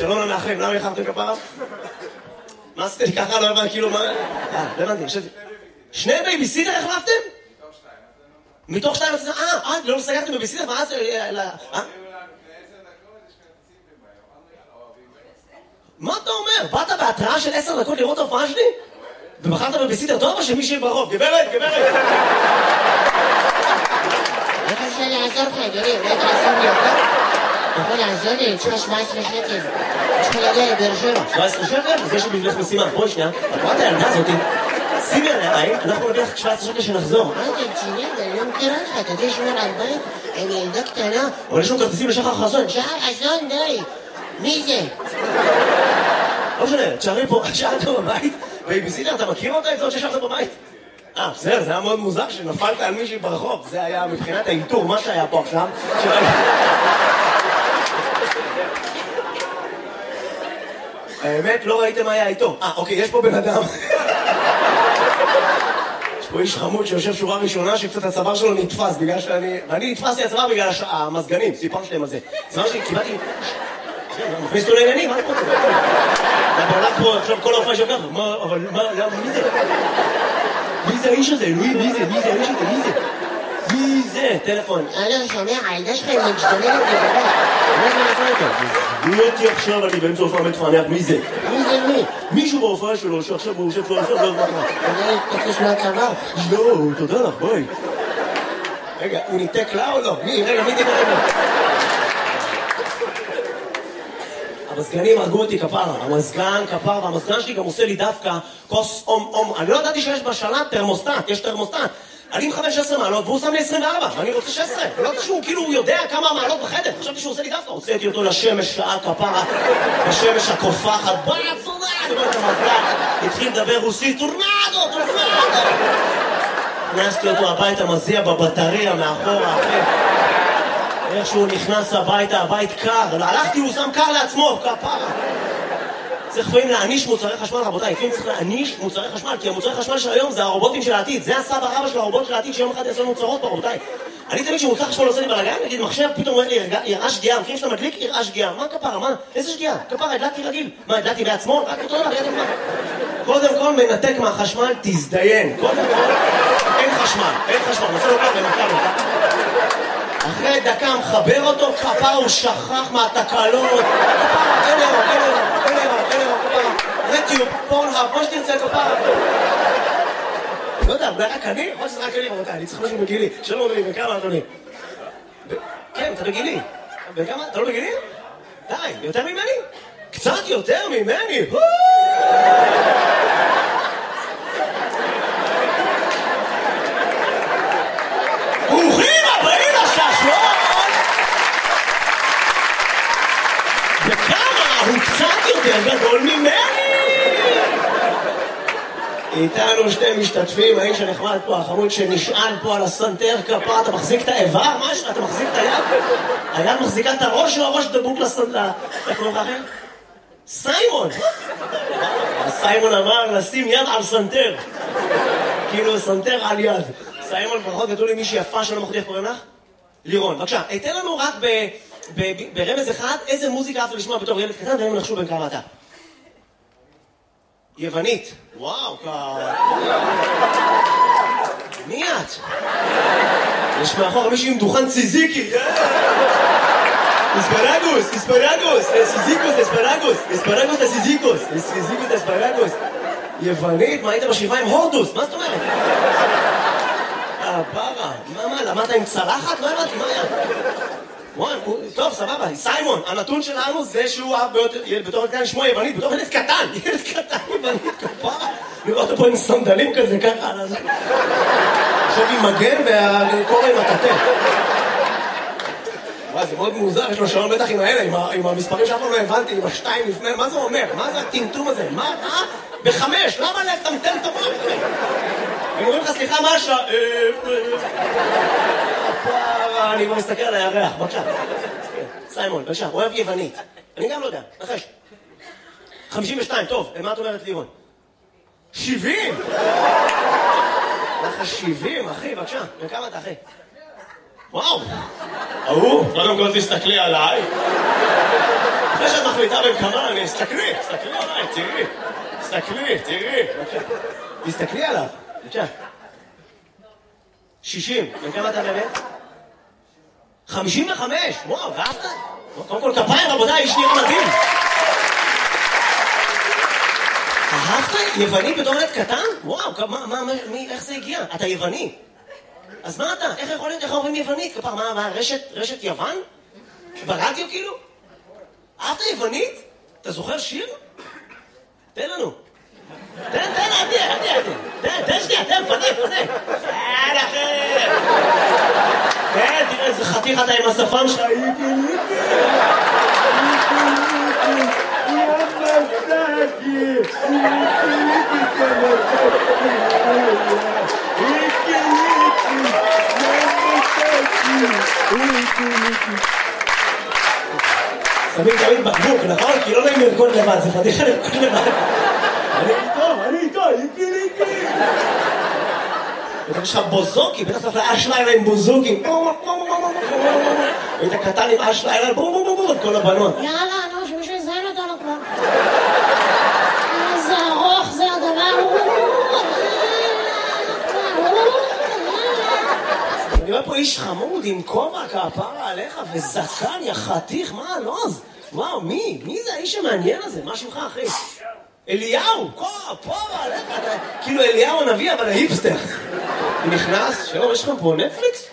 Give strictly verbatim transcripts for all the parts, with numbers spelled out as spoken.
שלום למאחרים, למה יחרתם כפרה? מה עשיתם לי ככה? לא הבנתי, כאילו מה... אה, לא הבנתי, חשבתי. שני בייביסיטר החלפתם? מתוך שתיים. מתוך שתיים? אה, אה, לא סגרתם בייביסיטר? מה זה... אה? מה אתה אומר? באת בהתראה של עשר דקות לראות ההופעה שלי? ובחרת בבייביסיטר טוב או שמישהי ברחוב? גברת, גברת! איך אפשר לעזור לך, אדוני? אולי תעזור לי אותה? אתה יכול לעזור לי? אני צריכה שבע עשרה שקל. אני צריכה להגיע לבאר שבע. שבע עשרה שקל? זה שבשבילך משימה. בואי שנייה, את רואה את הילדה הזאתי? שימי עליי, אנחנו נביא לך שבע עשרה שקל שנחזור. מה אתה רציני? אני לא מכירה לך, אתה יודע שמור על בית? אני ילדה קטנה. אבל יש לנו כרטיסים לשחר חסון. שחר חסון, די. מי זה? לא משנה, תשארי פה, שאלת בבית, בייביסיטר, אתה מכיר אותה את זאת ששארת בבית? אה, בסדר, זה היה מאוד מוזר שנפלת על מישהי ברחוב. זה היה מבחינת האינטור, מה שהיה פה עכשיו. האמת, לא ראיתם מה היה איתו. אה, אוקיי, יש פה בן אדם. יש פה איש חמוד שיושב שורה ראשונה שקצת הצוואר שלו נתפס בגלל שאני... ואני נתפסתי הצוואר בגלל המזגנים, סיפרתי להם על זה. הצוואר שלי, קיבלתי... מכניס אותו לעניינים, מה אני רוצה? אתה בעולם פה, עכשיו כל ההופעה שלך, מה, אבל מה, מי זה? מי זה האיש הזה? אלוהים, מי זה? מי זה האיש הזה? מי זה? מי זה? טלפון. אני שומע, הילדה שלך היא משתוללת לגבי. מה זה נעשה אותה? זבו אותי עכשיו, אני באמצע הופעה מתפענח, מי זה? מי זה מי? מישהו בהופעה שלו, שעכשיו הוא יושב פה, עכשיו לא מה קרה. אני תקש מהצבא. לא, תודה לך, בואי. רגע, הוא ניתק לה או לא? מי? רגע, מי ניתק לה? המזגנים הרגו אותי כפרה, המזגן כפרה, והמזגן שלי גם עושה לי דווקא כוס אום אום. אני לא ידעתי שיש בשלט תרמוסטט, יש תרמוסטט. אני עם חמש עשרה מעלות והוא שם לי עשרים וארבע, ואני רוצה שש עשרה. לא ידעתי שהוא כאילו יודע כמה מעלות בחדר, חשבתי שהוא עושה לי דווקא. הוצאתי אותו לשמש שעה כפרה, בשמש הקופחת, בוא נצודה, אני אומר את המזגן, התחיל לדבר רוסית, טורנדו, טורנדו. הכנסתי אותו הביתה, מזיע בבטריה מאחורה, אחי. איך שהוא נכנס הביתה, הבית קר, הלכתי, הוא שם קר לעצמו, כפרה. צריך לפעמים להעניש מוצרי חשמל, רבותיי, לפעמים צריך להעניש מוצרי חשמל, כי המוצרי חשמל של היום זה הרובוטים של העתיד, זה הסבא רבא של הרובוט של העתיד שיום אחד יעשו מוצרות פה, רבותיי. אני תמיד שמוצר חשמל עושה לי בלגן, נגיד מחשב, פתאום אומר לי, יראה שגיאה, מכירים שאתה מדליק, יראה שגיאה, מה כפרה, מה? איזה שגיאה? כפרה, הדלקתי רגיל. מה, הדלקתי בעצמו? רק אותו דבר, ידעתי מה. קודם כל מנתק מהחשמל, תזדיין. קודם כל, אין חשמל, אין חשמל, נעשה לו ככה, נתקע לו. אחרי דקה מחבר אותו, כפרה הוא שכח מהתקלות. כפרה, אין אירו, אין אירו, אין אירו, אין אירו, כפרה. רטיוב, פורנהאב, מה שתרצה, כפרה. לא יודע, זה רק אני? יכול שזה רק אני, רבותיי, אני צריך משהו בגילי. שלום אדוני, בכמה אדוני? כן, אתה בגילי. בכמה? אתה לא בגילי? די, יותר ממני? קצת יותר ממני? ברוכים הבאים לששלון! וכמה הוא קצת יותר גדול ממני! איתנו שתי משתתפים, האיש הנחמד פה, החמוד שנשען פה על הסנטר כפה, אתה מחזיק את האיבר? משהו? אתה מחזיק את היד? היד מחזיקה את הראש או הראש דבוק לסנטר? איך קוראים לך אחר? סיימון! סיימון אמר לשים יד על סנטר. כאילו סנטר על יד. סיימון, ברכות גדול לי מישהי יפה שלא מחודי, איך קוראים לך? לירון, בבקשה, אתן לנו רק ברמז אחד, איזה מוזיקה אהבת לשמוע בתור ילד קטן, והם נחשו בין כמה אתה. יוונית. וואו, כ... מי את? יש מאחור מישהי עם דוכן ציזיקי. אספרגוס, אספרגוס, סיזיקוס, אספרגוס, אספרגוס לסיזיקוס, סיזיקוס לאספרגוס. יוונית? מה היית בשבעה עם הורדוס? מה זאת אומרת? הברה, מה, מה, למדת עם צלחת? לא הבנתי, מה היה? וואי, טוב, סבבה, סיימון, הנתון שלנו זה שהוא אהב בתור קטן שמו יוונית, בתור ילד קטן, ילד קטן יוונית, כפרה. לראות אותו פה עם סנדלים כזה, ככה, עכשיו עם מגן והקורא עם הטטה. וואי, זה מאוד מוזר, יש לו שעון בטח עם האלה, עם המספרים שאף פעם לא הבנתי, עם השתיים לפני, מה זה אומר? מה זה הטמטום הזה? מה? אה? בחמש, למה לטמטם את המוח? הם אומרים לך, סליחה, מה השעה? הפרה, אני כבר מסתכל על הירח, בבקשה. סיימון, בבקשה, אוהב יוונית. אני גם לא יודע, נחש. חמישים ושתיים, טוב, מה את אומרת לירון? שבעים! לך שבעים, אחי, בבקשה. וכמה אתה, אחי? וואו! ההוא, קודם כל תסתכלי עליי. אחרי שאת מחליטה איתה במקמה, אני אסתכלי, תסתכלי עליי, תראי, תסתכלי, תראי. תסתכלי עליו, בבקשה. שישים, וכמה אתה באמת? חמישים וחמש, וואו, ואהבת? קודם כל כפיים, רבותיי, איש נראה מדהים. אהבת? יווני בתור ילד קטן? וואו, מה, מה, מי, איך זה הגיע? אתה יווני. אז מה אתה? איך יכול להיות, איך אומרים יוונית? כפר, מה, מה, רשת, רשת יוון? ברדיו כאילו? אהבת יוונית? אתה זוכר שיר? תן לנו. תן, תן, עדי, עדי, עדי. תן, תן שנייה, תן, פנה, פנה. אין אחר. תן, תראה איזה חתיך אתה עם השפם שלך. שמים תמיד בקבוק, נכון? כי לא נעים לרקוד לבד, זה פתיחה לרקוד לבד. אני איתו, אני איתו, איקי ליקי. יש לך בוזוקי, בטח צריך לאש לילה עם בוזוקי. היית קטן עם אש לילה, בום בום בום בום, כל הבנות. יאללה, נו, שמישהו יזיין אותנו כבר. איזה ארוך זה הדבר. אני רואה פה איש חמוד עם כובע כפרה עליך וזקן, יא חתיך, מה הלוז? וואו, מי? מי זה האיש המעניין הזה? מה שמך, אחי? אליהו, כפרה עליך, כאילו אליהו הנביא, אבל ההיפסטר. הוא נכנס, שלום, יש לכם פה נטפליקס?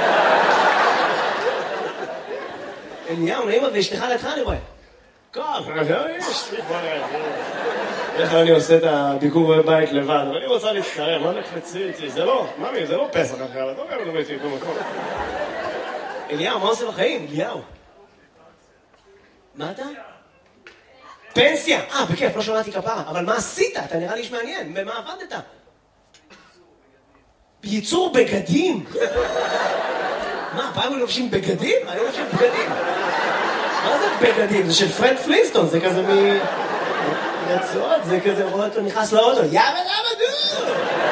אליהו, נעימה ואשתך לידך, אני רואה. כפרה, יש לי כבר... איך אני עושה את הביקור בבית לבד, אבל אני רוצה להצטרם, מה נקפצי איתי? זה לא, ממי, זה לא פסח אחר, את לא גם לא איתי במקום. אליהו, מה עושה בחיים? אליהו. מה אתה? פנסיה! אה, בכיף, לא שמעתי כפרה, אבל מה עשית? אתה נראה לי איש מעניין, במה עבדת? ייצור בגדים? מה, פעם הם לובשים בגדים? אני לובשים בגדים. מה זה בגדים? זה של פרד פלינסטון, זה כזה מ... רצועות, זה כזה, רואה אותו נכנס לאוטו, יאבא יאבא דו!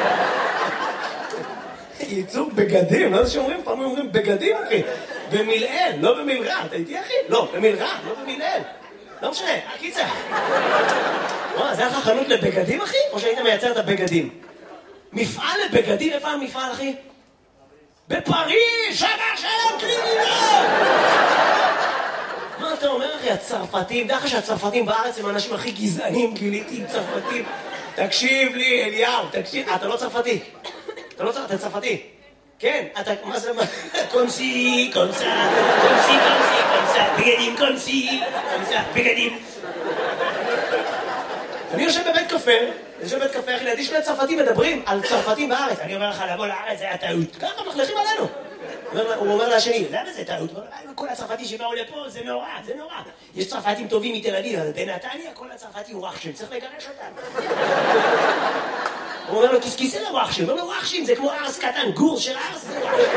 ייצור בגדים, לא זה שאומרים, פעם אומרים בגדים, אחי. במילאל, לא במילרע, אתה איתי, אחי? לא, במילרע, לא במילאל. לא משנה, הקיצר. וואו, זה היה לך חנות לבגדים, אחי? או שהיית מייצר את הבגדים? מפעל לבגדים, איפה המפעל, אחי? בפריז, שמה שלום קלינינה! מה אתה אומר, אחי? הצרפתים, דרך שהצרפתים בארץ הם האנשים הכי גזענים, גיליתי עם צרפתים. תקשיב לי, אליהו, תקשיב. אתה לא צרפתי. אתה לא צרפתי, אתה צרפתי. כן, אתה, מה זה, מה? קונסי, קונסה, קונסי, קונסי, קונסה, בגדים, קונסי, קונסה, בגדים. אני יושב בבית קפה, אני יושב בבית קפה, אחי, לידי שני צרפתים מדברים על צרפתים בארץ. אני אומר לך, לבוא לארץ, זה היה טעות. ככה מחלכים עלינו. הוא אומר לשני, למה זה טעות? כל הצרפתים שבאו לפה, זה נורא, זה נורא. יש צרפתים טובים מתל אביב, אבל בנתניה כל הצרפתים וואחשים, צריך לגרש אותם. הוא אומר לו, כיסכיסי לוואחשים, הוא אומר לו, וואחשים, זה כמו ארס קטן, גור של ארס, זה וואחשים.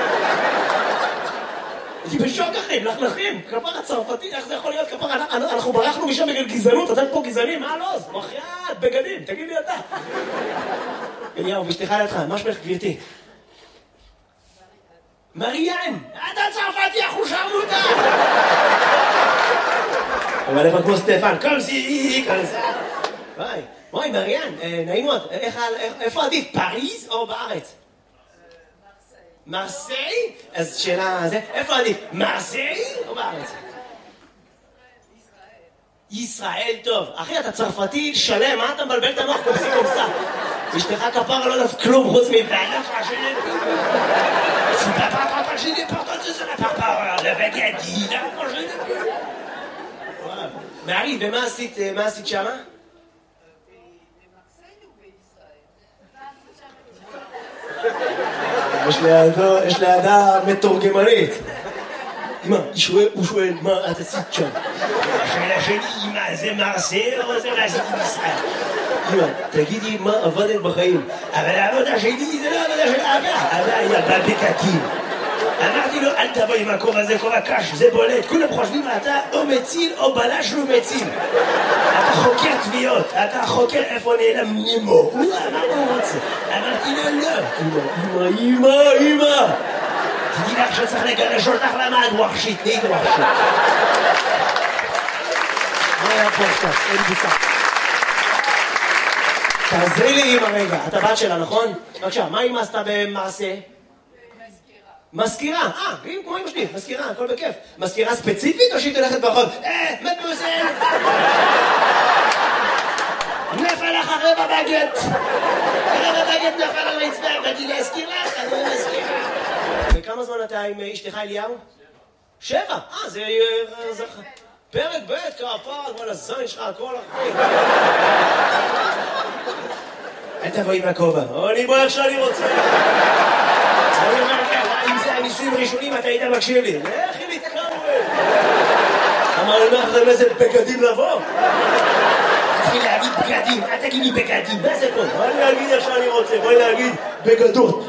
אני בשוק אחי, מלכלכים, כפר הצרפתי, איך זה יכול להיות? כפר, אנחנו ברחנו משם בגלל גזענות, אתם פה גזענים, מה לא? בחייאת, בגדים, תגיד לי אתה. אליהו, בשתיך לידך, מה שמך גבירתי? מריאן, אתה צרפתי, אחו שרמוטה! אבל איפה כמו סטפן, קומסי, קומסה. וואי, וואי, מריאן, נעים מאוד, איפה עדיף, פריז או בארץ? מרסיי? אז שאלה זה, איפה עדיף, מרסיי או בארץ? ישראל, טוב. אחי, אתה צרפתי שלם, מה אתה מבלבל את המוח קומסי קומסה? אשתך כפרה לא דף כלום חוץ מבעלה פרשנית. C'est pas papa pas j'ai des portes de la papa le baguette là quand je mais arrive ומה עשית מה עשית שמה? יש לידה מתורגמנית. אמא, הוא שואל מה את עשית שם? השאלה שלי, אמא, זה מרסיי או זה מה עשיתי בישראל? אמא, תגידי מה עבדת בחיים. אבל העבודה שלי זה לא עבודה של אבא. אבא היה בבקקים. אמרתי לו, אל תבוא עם הקור הזה, קור הקש, זה בולט. כולם חושבים, אתה או מציל או בלש לא מציל. אתה חוקר תביעות, אתה חוקר איפה נעלם נימו. הוא אמר מה הוא רוצה. אמרתי לו, לא. אמא, אמא, אמא. תדעי לך שצריך לגרש אותך למען ווחשית, נהיית ווחשית. פודקאסט, אין בוסה. תעזרי לי עם הרגע, את הבת שלה, נכון? בבקשה, מה אמא עשתה במעשה? מזכירה, אה, היא כמו אמא שלי, מזכירה, הכל בכיף. מזכירה ספציפית או שהיא תלכת ברחוב? אה, מדמוזל! נפל לך רבע בגט! רבע בגט נפל על הרצפה, באתי להזכיר לך, אני מזכירה. וכמה זמן אתה עם אשתך אליהו? שבע, אה, זה... פרק ב' כפר, כל הזין שלך, הכל אחרי. אל תבואי מהכובע, אני בוא איך שאני רוצה. אני אומר ככה, אם זה הניסויים הראשונים, אתה היית מקשיב לי. לכי להתקרב. אמר לי, מה לכם איזה בגדים לבוא? תתחיל להגיד בגדים, אל תגיד לי בגדים, מה זה פה? אני אגיד איך שאני רוצה, בואי להגיד בגדות.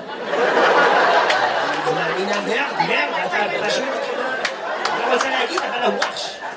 אני מאמינה מרד, מרד, אתה פשוט... אני רוצה להגיד, אבל הוואש.